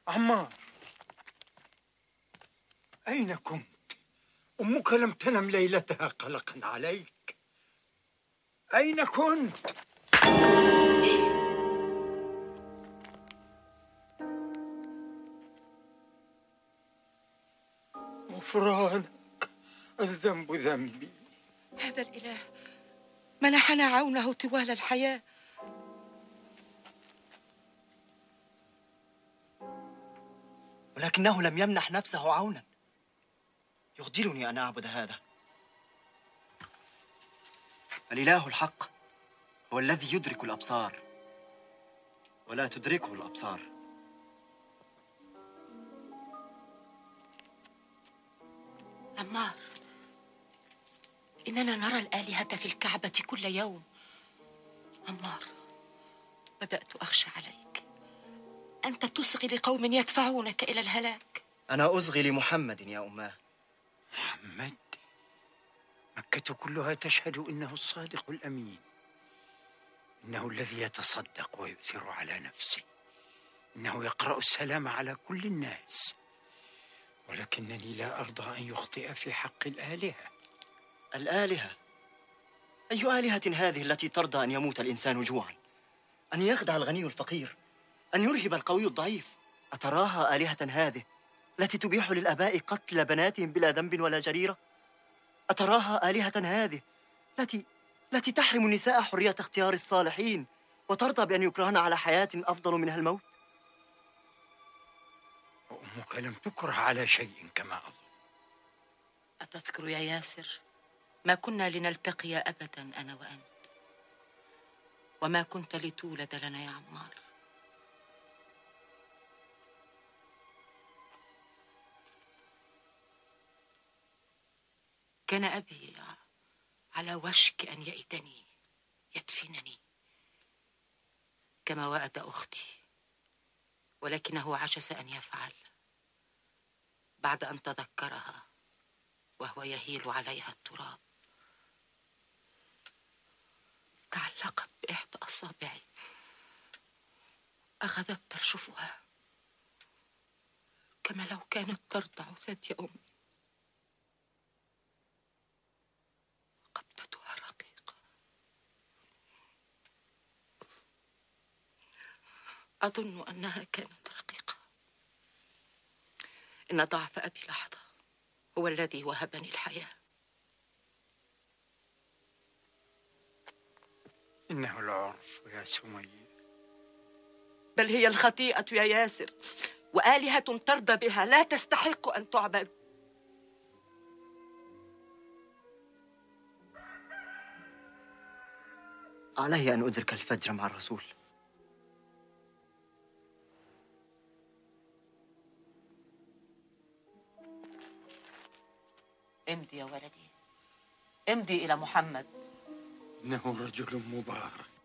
عمار، أين كنت؟ أمك لم تنم ليلتها قلقا عليك. أين كنت؟ غفرانك، الذنب ذنبي. هذا الإله منحنا عونه طوال الحياة. ولكنه لم يمنح نفسه عونا. يخجلني أن أعبد هذا. الإله الحق هو الذي يدرك الأبصار ولا تدركه الأبصار. عمار، إننا نرى الآلهة في الكعبة كل يوم. عمار، بدأت أخشى عليك. أنت تصغي لقوم يدفعونك إلى الهلاك. أنا أصغي لمحمد يا أماه. محمد؟ مكة كلها تشهد إنه الصادق الأمين، إنه الذي يتصدق ويؤثر على نفسه، إنه يقرأ السلام على كل الناس، ولكنني لا أرضى أن يخطئ في حق الآلهة. الآلهة؟ أي آلهة هذه التي ترضى أن يموت الإنسان جوعا، أن يخدع الغني الفقير، أن يرهب القوي الضعيف؟ أتراها آلهة هذه التي تبيح للآباء قتل بناتهم بلا ذنب ولا جريرة؟ أتراها آلهة هذه التي تحرم النساء حرية اختيار الصالحين وترضى بأن يكرهن على حياة أفضل منها الموت؟ وأمك لم تكره على شيء كما أظن. أتذكر يا ياسر ما كنا لنلتقي أبدا أنا وأنت، وما كنت لتولد لنا يا عمار. كان أبي على وشك أن يئدني، يدفنني كما وأد أختي، ولكنه عجز أن يفعل بعد أن تذكرها وهو يهيل عليها التراب. تعلقت بإحدى أصابعي، أخذت ترشفها كما لو كانت ترضع ثدي أمي. قبضتها رقيقة. أظن أنها كانت رقيقة. إن ضعف أبي لحظة هو الذي وهبني الحياة. إنه العرف يا سمية. بل هي الخطيئة يا ياسر، وآلهة ترضى بها لا تستحق أن تعبد. علي أن أدرك الفجر مع الرسول. امضي يا ولدي، امضي إلى محمد. إنه رجل مبارك.